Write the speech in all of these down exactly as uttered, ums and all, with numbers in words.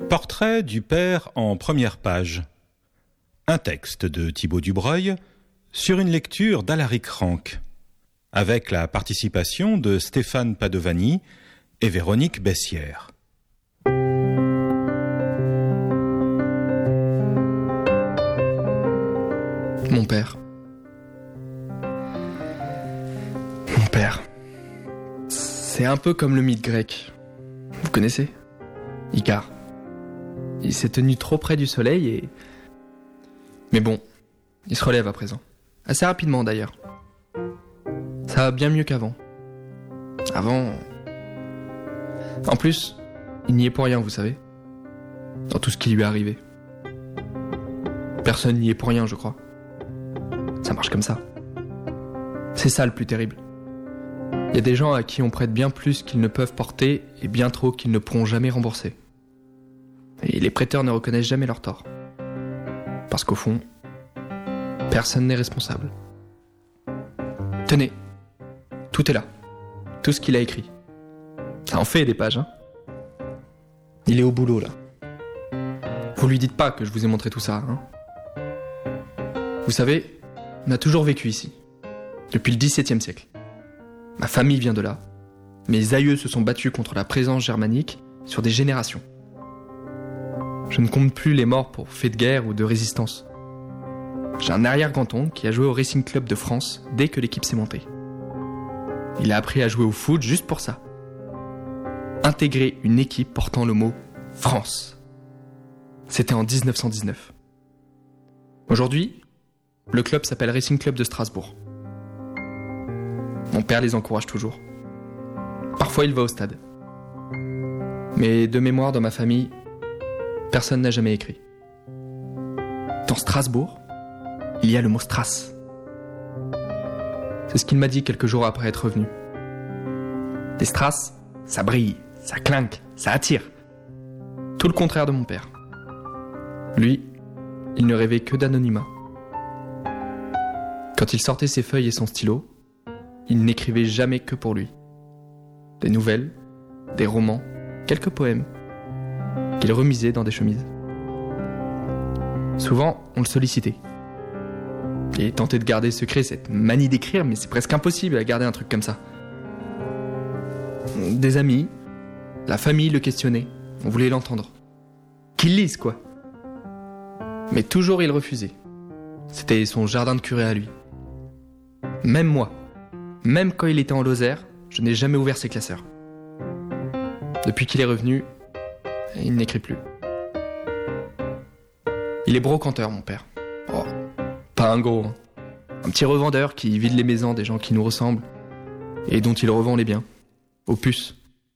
Portrait du père en première page. Un texte de Thibaut Dubreuil sur une lecture d'Alaric Ranck, avec la participation de Stéphane Padovani et Véronique Bessières. Mon père. Mon père. C'est un peu comme le mythe grec. Vous connaissez ? Icare. Il s'est tenu trop près du soleil et... Mais bon, il se relève à présent. Assez rapidement d'ailleurs. Ça va bien mieux qu'avant. Avant... En plus, il n'y est pour rien, vous savez. Dans tout ce qui lui est arrivé. Personne n'y est pour rien, je crois. Ça marche comme ça. C'est ça le plus terrible. Il y a des gens à qui on prête bien plus qu'ils ne peuvent porter et bien trop qu'ils ne pourront jamais rembourser. Et les prêteurs ne reconnaissent jamais leur tort. Parce qu'au fond, personne n'est responsable. Tenez, tout est là. Tout ce qu'il a écrit. Ça en fait des pages, hein. Il est au boulot, là. Vous lui dites pas que je vous ai montré tout ça, hein. Vous savez, on a toujours vécu ici. Depuis le dix-septième siècle. Ma famille vient de là. Mes aïeux se sont battus contre la présence germanique sur des générations. Je ne compte plus les morts pour faits de guerre ou de résistance. J'ai un arrière-grand-oncle qui a joué au Racing Club de France dès que l'équipe s'est montée. Il a appris à jouer au foot juste pour ça. Intégrer une équipe portant le mot « France ». C'était en dix-neuf cent dix-neuf. Aujourd'hui, le club s'appelle Racing Club de Strasbourg. Mon père les encourage toujours. Parfois, il va au stade. Mais de mémoire, dans ma famille, personne n'a jamais écrit. Dans Strasbourg, il y a le mot Strass. C'est ce qu'il m'a dit quelques jours après être revenu. Les Strass, ça brille, ça clinque, ça attire. Tout le contraire de mon père. Lui, il ne rêvait que d'anonymat. Quand il sortait ses feuilles et son stylo, il n'écrivait jamais que pour lui. Des nouvelles, des romans, quelques poèmes, qu'il remisait dans des chemises. Souvent, on le sollicitait. Il tentait de garder secret cette manie d'écrire, mais c'est presque impossible à garder un truc comme ça. Des amis, la famille le questionnaient, on voulait l'entendre. Qu'il lise, quoi. Mais toujours il refusait. C'était son jardin de curé à lui. Même moi, même quand il était en Lozère, je n'ai jamais ouvert ses classeurs. Depuis qu'il est revenu, il n'écrit plus. Il est brocanteur, mon père. Oh, pas un gros, hein. Un petit revendeur qui vide les maisons des gens qui nous ressemblent et dont il revend les biens, aux puces.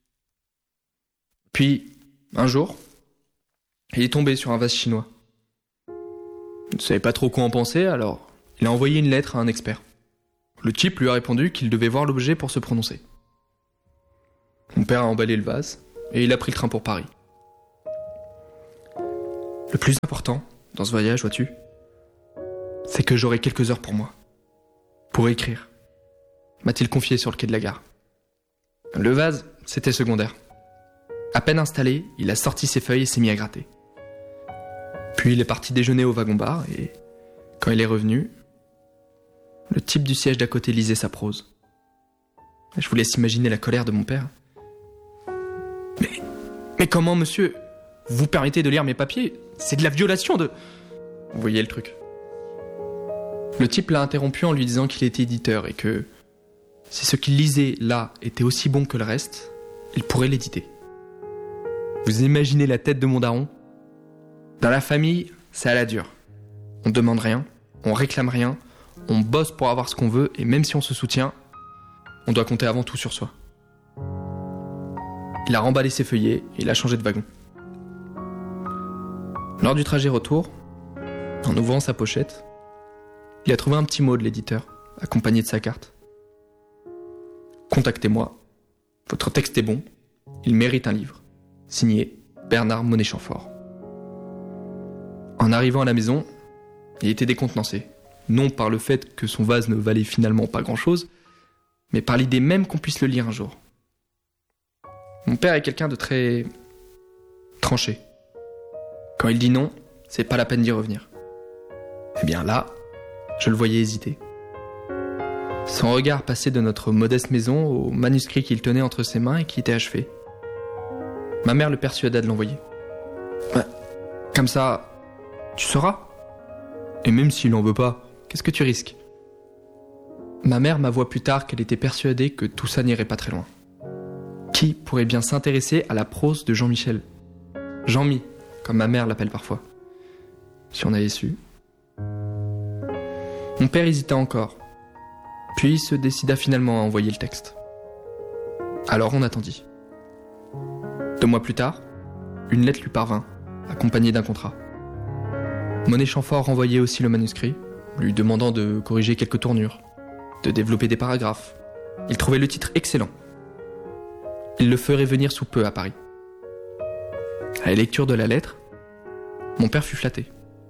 Puis, un jour, il est tombé sur un vase chinois. Il ne savait pas trop quoi en penser, alors il a envoyé une lettre à un expert. Le type lui a répondu qu'il devait voir l'objet pour se prononcer. Mon père a emballé le vase et il a pris le train pour Paris. Le plus important dans ce voyage, vois-tu, c'est que j'aurai quelques heures pour moi, pour écrire, m'a-t-il confié sur le quai de la gare. Le vase, c'était secondaire. À peine installé, il a sorti ses feuilles et s'est mis à gratter. Puis il est parti déjeuner au wagon-bar et, quand il est revenu, le type du siège d'à côté lisait sa prose. Je vous laisse imaginer la colère de mon père. Mais, mais comment, monsieur, vous vous permettez de lire mes papiers ? C'est de la violation de... Vous voyez le truc. Le type l'a interrompu en lui disant qu'il était éditeur et que si ce qu'il lisait là était aussi bon que le reste, il pourrait l'éditer. Vous imaginez la tête de mon daron ? Dans la famille, c'est à la dure. On demande rien, on réclame rien, on bosse pour avoir ce qu'on veut et même si on se soutient, on doit compter avant tout sur soi. Il a remballé ses feuillets et il a changé de wagon. Lors du trajet retour, en ouvrant sa pochette, il a trouvé un petit mot de l'éditeur, accompagné de sa carte. Contactez-moi, votre texte est bon, il mérite un livre. Signé Bernard Monet-Chamfort. En arrivant à la maison, il était décontenancé. Non par le fait que son vase ne valait finalement pas grand-chose, mais par l'idée même qu'on puisse le lire un jour. Mon père est quelqu'un de très tranché. Quand il dit non, c'est pas la peine d'y revenir. Eh bien là, je le voyais hésiter. Son regard passait de notre modeste maison au manuscrit qu'il tenait entre ses mains et qui était achevé. Ma mère le persuada de l'envoyer. Ouais, comme ça, tu sauras. Et même s'il n'en veut pas, qu'est-ce que tu risques ? Ma mère m'avoua plus tard qu'elle était persuadée que tout ça n'irait pas très loin. Qui pourrait bien s'intéresser à la prose de Jean-Michel ? Jean-Mi, comme ma mère l'appelle parfois. Si on avait su. Mon père hésita encore, puis se décida finalement à envoyer le texte. Alors on attendit. Deux mois plus tard, une lettre lui parvint, accompagnée d'un contrat. Monet Chamfort renvoyait aussi le manuscrit, lui demandant de corriger quelques tournures, de développer des paragraphes. Il trouvait le titre excellent. Il le ferait venir sous peu à Paris. À la lecture de la lettre, mon père fut flatté.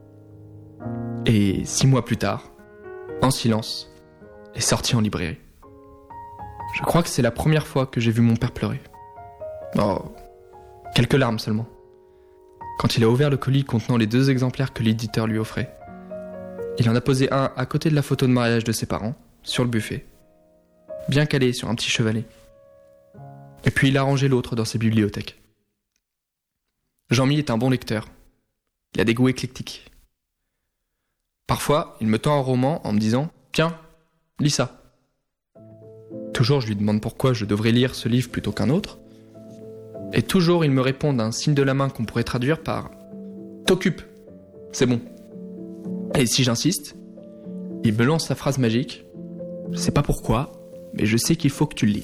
Et six mois plus tard, en silence, est sorti en librairie. Je crois que c'est la première fois que j'ai vu mon père pleurer. Oh, quelques larmes seulement. Quand il a ouvert le colis contenant les deux exemplaires que l'éditeur lui offrait. Il en a posé un à côté de la photo de mariage de ses parents, sur le buffet, bien calé sur un petit chevalet. Et puis il a rangé l'autre dans ses bibliothèques. Jean-Mi est un bon lecteur. Il a des goûts éclectiques. Parfois, il me tend un roman en me disant « Tiens, lis ça ». Toujours, je lui demande pourquoi je devrais lire ce livre plutôt qu'un autre. Et toujours, il me répond d'un signe de la main qu'on pourrait traduire par « T'occupe, c'est bon ». Et si j'insiste, il me lance sa phrase magique « Je sais pas pourquoi, mais je sais qu'il faut que tu le lises ».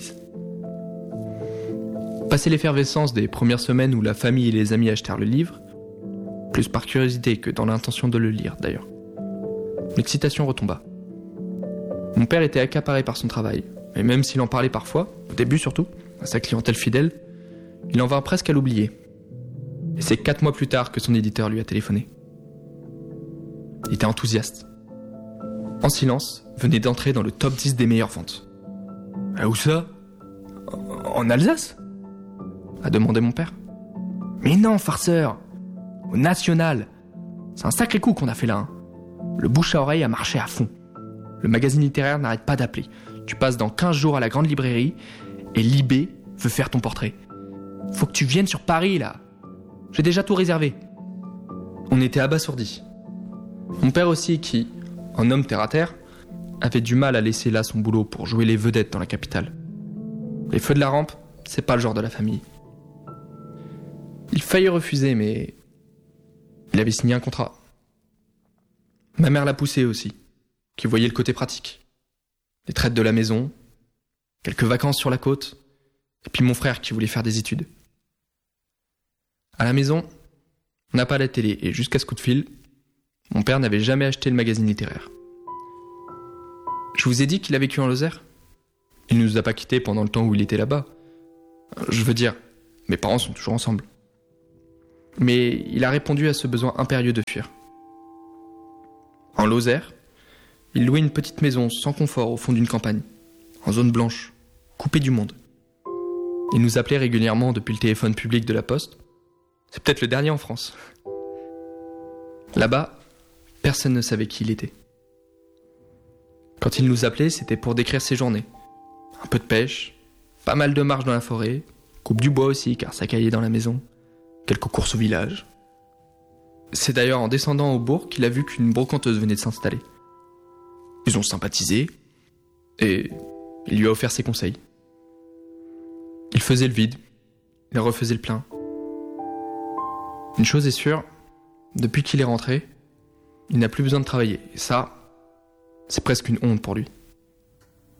Passé l'effervescence des premières semaines où la famille et les amis achetèrent le livre, plus par curiosité que dans l'intention de le lire d'ailleurs, l'excitation retomba. Mon père était accaparé par son travail, et même s'il en parlait parfois, au début surtout, à sa clientèle fidèle, il en vint presque à l'oublier. Et c'est quatre mois plus tard que son éditeur lui a téléphoné. Il était enthousiaste. En silence, venait d'entrer dans le top dix des meilleures ventes. « Ah, où ça ? En Alsace ?» a demandé mon père. « Mais non, farceur ! Au National ! C'est un sacré coup qu'on a fait là. Hein. Le bouche à oreille a marché à fond. Le magazine littéraire n'arrête pas d'appeler. Tu passes dans quinze jours à la grande librairie et l'I B veut faire ton portrait. Faut que tu viennes sur Paris, là. J'ai déjà tout réservé. » On était abasourdis. Mon père aussi, qui, en homme terre-à-terre, avait du mal à laisser là son boulot pour jouer les vedettes dans la capitale. Les feux de la rampe, c'est pas le genre de la famille. Il faillit refuser, mais il avait signé un contrat. Ma mère l'a poussé aussi, qui voyait le côté pratique. Les traites de la maison, quelques vacances sur la côte, et puis mon frère qui voulait faire des études. À la maison, on n'a pas la télé, et jusqu'à ce coup de fil, mon père n'avait jamais acheté le magazine littéraire. Je vous ai dit qu'il a vécu en Lozère ? Il ne nous a pas quittés pendant le temps où il était là-bas. Je veux dire, mes parents sont toujours ensemble. Mais il a répondu à ce besoin impérieux de fuir. En Lozère, il louait une petite maison sans confort au fond d'une campagne, en zone blanche, coupée du monde. Il nous appelait régulièrement depuis le téléphone public de la poste. C'est peut-être le dernier en France. Là-bas, personne ne savait qui il était. Quand il nous appelait, c'était pour décrire ses journées. Un peu de pêche, pas mal de marches dans la forêt, coupe du bois aussi car ça caillait dans la maison, quelques courses au village. C'est d'ailleurs en descendant au bourg qu'il a vu qu'une brocanteuse venait de s'installer. Ils ont sympathisé et il lui a offert ses conseils. Il faisait le vide, il refaisait le plein. Une chose est sûre, depuis qu'il est rentré, il n'a plus besoin de travailler. Et ça, c'est presque une honte pour lui.